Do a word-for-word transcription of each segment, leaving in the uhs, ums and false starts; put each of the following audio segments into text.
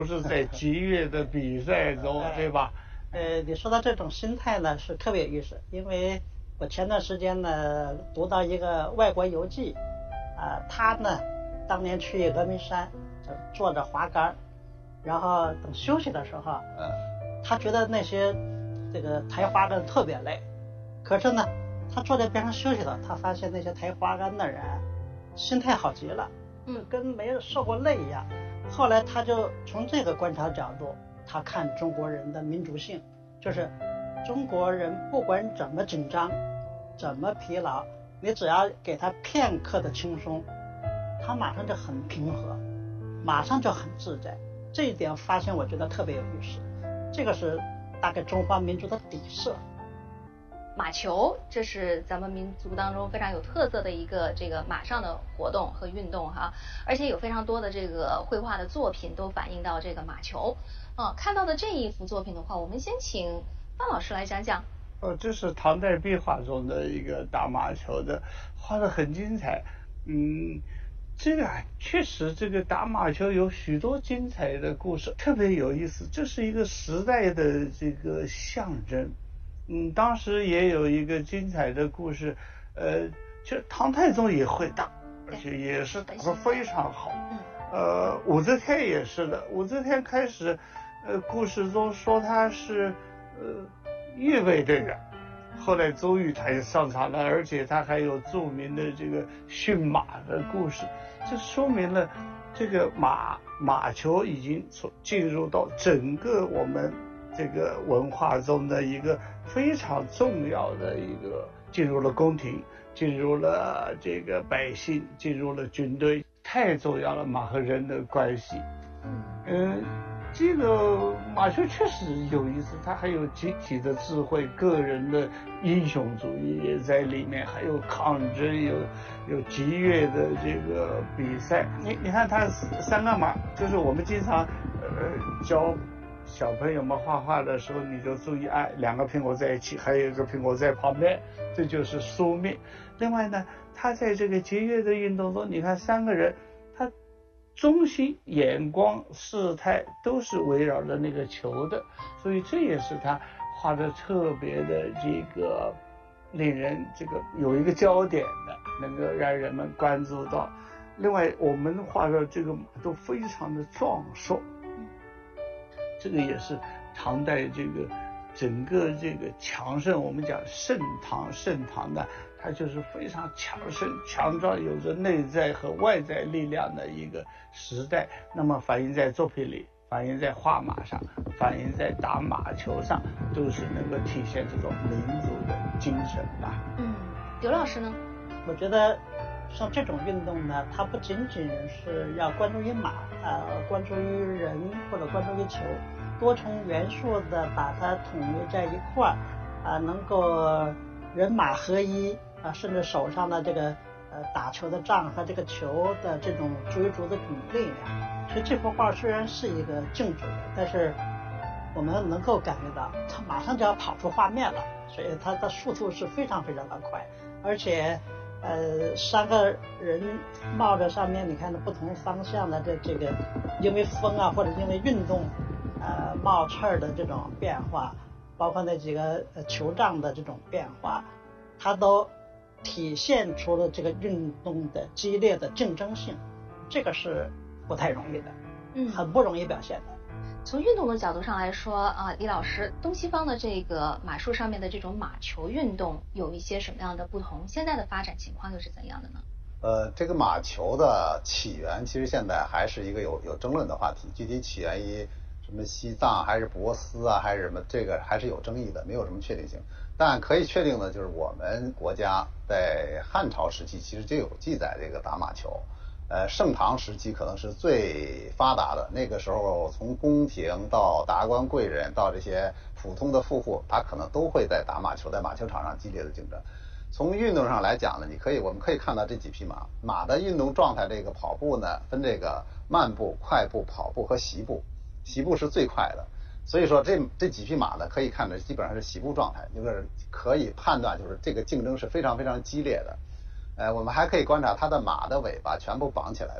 不是在激烈的比赛中，对吧？ 呃，你说到这种心态呢，是特别有意思，因为我前段时间呢读到一个外国游记，啊、呃，他呢当年去峨眉山就坐着滑竿，然后等休息的时候，嗯，他觉得那些这个抬滑竿特别累，可是呢，他坐在边上休息了，他发现那些抬滑竿的人心态好极了，嗯，跟没受过累一样。后来他就从这个观察角度，他看中国人的民族性，就是中国人不管怎么紧张，怎么疲劳，你只要给他片刻的轻松，他马上就很平和，马上就很自在。这一点发现我觉得特别有意思，这个是大概中华民族的底色。 马球，这是咱们民族当中非常有特色的一个这个马上的活动和运动哈，而且有非常多的这个绘画的作品都反映到这个马球。啊，看到的这一幅作品的话，我们先请范老师来讲讲。 呃，这是唐代壁画中的一个打马球的，画得很精彩。嗯，这个啊，确实这个打马球有许多精彩的故事，特别有意思。这是一个时代的这个象征。嗯，当时也有一个精彩的故事，呃，就唐太宗也会打，而且也是打得非常好。呃，武则天也是的，武则天开始，呃，故事中说他是呃越位的人，后来周瑜他也上场了，而且他还有著名的这个驯马的故事，这说明了这个马马球已经进入到整个我们这个文化中的一个非常重要的一个，进入了宫廷，进入了这个百姓，进入了军队，太重要了，马和人的关系。嗯，这个马球确实有意思，它还有集体的智慧，个人的英雄主义也在里面，还有抗争，有有激越的这个比赛。你你看它三个马，就是我们经常呃教小朋友们画画的时候，你就注意，哎，两个苹果在一起，还有一个苹果在旁边，这就是书面。另外呢，他在这个节约的运动中，你看三个人，他中心、眼光、事态都是围绕着那个球的，所以这也是他画的特别的这个令人这个有一个焦点的，能够让人们关注到。另外，我们画的这个马都非常的壮硕。这个也是唐代这个整个这个强盛，我们讲盛唐，盛唐的它就是非常强盛强壮，有着内在和外在力量的一个时代。那么反映在作品里，反映在画马上，反映在打马球上，都是能够体现这种民族的精神吧。 嗯，刘老师呢？ 我觉得像这种运动呢，它不仅仅是要关注于马，呃，关注于人或者关注于球，多重元素的把它统一在一块儿，啊、呃，能够人马合一啊、呃，甚至手上的这个呃打球的杖和这个球的这种追逐的这种力量。所以这幅画虽然是一个静止的，但是我们能够感觉到它马上就要跑出画面了，所以它的速度是非常非常的快，而且。呃，三个人冒着上面，你看的不同方向的这这个，因为风啊或者因为运动，呃冒气儿的这种变化，包括那几个呃球杖的这种变化，它都体现出了这个运动的激烈的竞争性，这个是不太容易的，嗯，很不容易表现的。 从运动的角度上来说啊，李老师，东西方的这个马术上面的这种马球运动有一些什么样的不同？现在的发展情况又是怎样的呢？ 呃，这个马球的起源其实现在还是一个有有争论的话题，具体起源于什么西藏还是波斯啊，还是什么，这个还是有争议的，没有什么确定性。但可以确定的就是我们国家在汉朝时期其实就有记载这个打马球。呃，盛唐时期可能是最发达的，那个时候从宫廷到达官贵人到这些普通的富户，他可能都会在打马球，在马球场上激烈的竞争。从运动上来讲呢，你可以我们可以看到这几匹马，马的运动状态，这个跑步呢分这个慢步、快步、跑步和习步，习步是最快的。所以说这这几匹马呢，可以看着基本上是习步状态，就是可以判断就是这个竞争是非常非常激烈的。呃，我们还可以观察它的马的尾巴全部绑起来的，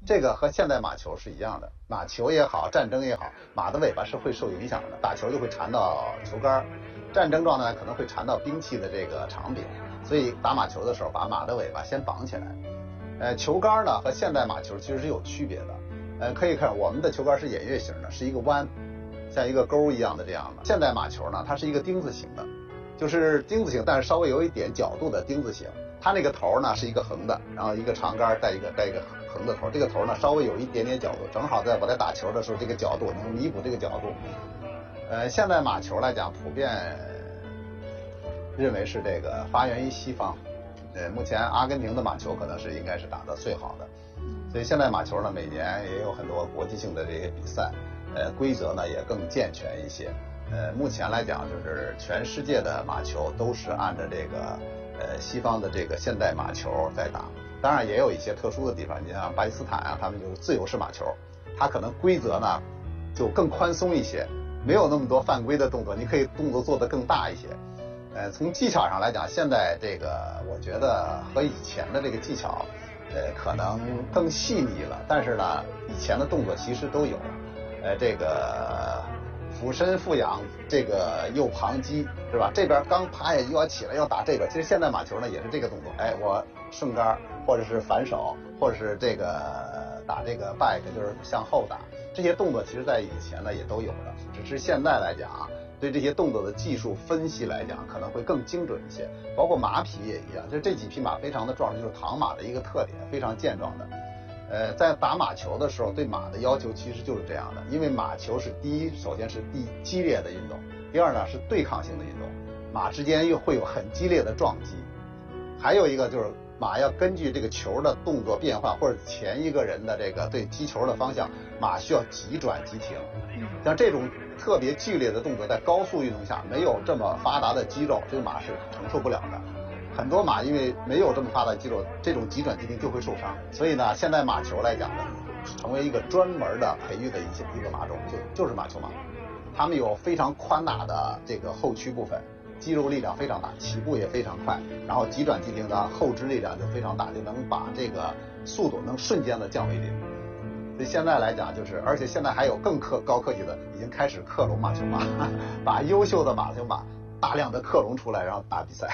这个和现代马球是一样的，马球也好，战争也好，马的尾巴是会受影响的，打球就会缠到球杆，战争状态可能会缠到兵器的这个长柄，所以打马球的时候把马的尾巴先绑起来。呃，球杆呢和现代马球其实是有区别的，呃，可以看我们的球杆是偃月形的，是一个弯，像一个钩一样的这样的。现代马球呢，它是一个丁字形的，就是丁字形，但是稍微有一点角度的丁字形。它那个头呢是一个横的，然后一个长杆带一个带一个横的头，这个头呢稍微有一点点角度，正好在我在打球的时候，这个角度能弥补这个角度。呃，现在马球来讲，普遍认为是这个发源于西方。呃，目前阿根廷的马球可能是应该是打得最好的，所以现在马球呢每年也有很多国际性的这些比赛，呃，规则呢也更健全一些。呃，目前来讲，就是全世界的马球都是按照这个。呃，西方的这个现代马球在打，当然也有一些特殊的地方，你像巴基斯坦啊，他们就是自由式马球，它可能规则呢就更宽松一些，没有那么多犯规的动作，你可以动作做得更大一些。呃，从技巧上来讲，现在这个我觉得和以前的这个技巧，呃，可能更细腻了，但是呢，以前的动作其实都有，呃，这个。俯身俯仰，这个右旁击是吧？这边刚趴下又要起来要打这个，其实现在马球呢也是这个动作，哎，我顺杆或者是反手，或者是这个打这个 back， 就是向后打，这些动作其实在以前呢也都有的，只是现在来讲，对这些动作的技术分析来讲可能会更精准一些。包括马匹也一样，就这几匹马非常的壮实，就是唐马的一个特点，非常健壮的。呃，在打马球的时候，对马的要求其实就是这样的，因为马球是第一，首先是第激烈的运动，第二呢是对抗性的运动，马之间又会有很激烈的撞击，还有一个就是马要根据这个球的动作变化，或者前一个人的这个对击球的方向，马需要急转急停。像这种特别剧烈的动作，在高速运动下没有这么发达的肌肉，这个马是承受不了的。很多马因为没有这么发达的肌肉，这种急转急停就会受伤。所以呢，现在马球来讲呢，成为一个专门的培育的一些一个马种，就就是马球马。它们有非常宽大的这个后躯部分，肌肉力量非常大，起步也非常快，然后急转急停的后肢力量就非常大，就能把这个速度能瞬间的降为零。所以现在来讲，就是而且现在还有更科高科技的，已经开始克隆马球马，把优秀的马球马大量的克隆出来，然后打比赛。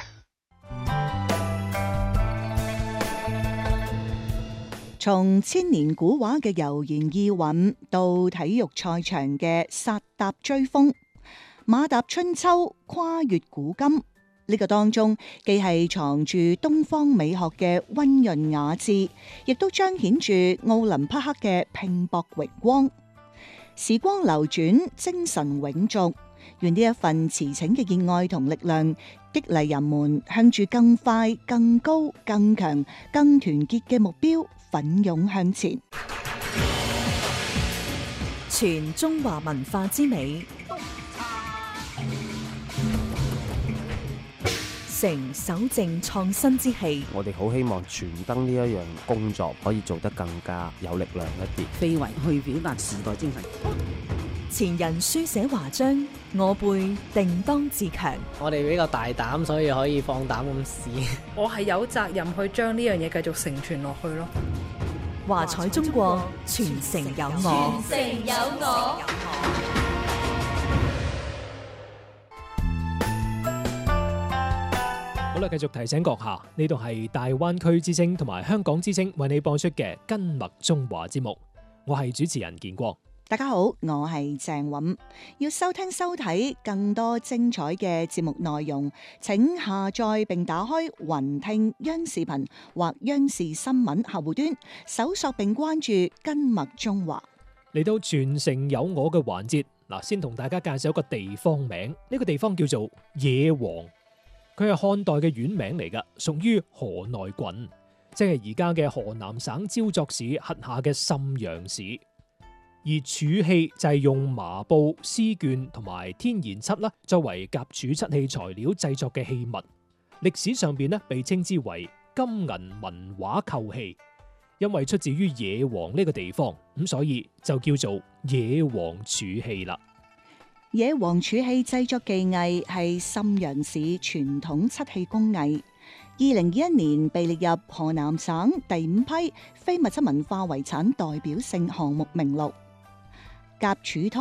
從千年古畫嘅悠然意韻到體育賽場嘅剎踏追風，馬踏春秋跨越古今，呢、這個當中既係藏住東方美學嘅溫潤雅致，亦都彰顯住奧林匹克嘅拼搏榮光。時光流轉，精神永續，願呢一份馳騁嘅熱愛同力量，激勵人們向住更快、更高、更強、更團結嘅目標奮勇向前。 傳中華文化之美，成守正創新之氣。 我哋好希望傳燈呢一樣工作可以做得更加有力量一啲， 非遺去表達時代精神。 前人書寫華章，我輩定當自強。 我哋比較大膽，所以可以放膽咁試。 我係有責任去將呢樣嘢繼續承傳落去咯。 華彩中國，傳承有我。 傳承有我。 好啦，繼續提醒閣下，呢度係大灣區之聲同埋香港之聲為你播出嘅根脈中華節目，我係主持人建光。 大家好，我係鄭韻。要收聽收睇更多精彩嘅節目內容，請下載並打開雲聽央視頻或央視新聞客戶端，搜索並關注根脈中華。 嚟到傳承有我嘅環節，嗱，先同大家介紹一個地方名，呢個地方叫做野王，佢係漢代嘅縣名嚟㗎，屬於河內郡，即係而家嘅河南省焦作市轄下嘅沁陽市。而儲器就係用麻布、絲絹同埋天然漆啦，作為夾儲漆器材料製作嘅器物。歷史上邊咧被稱之為金銀文畫構器，因為出自於野王呢個地方，咁所以就叫做野王儲器啦。 野王儲器製作技藝係沁陽市傳統漆器工藝， 二零二一年被列入河南省第五批非物質文化遺產代表性項目名錄。甲柱湯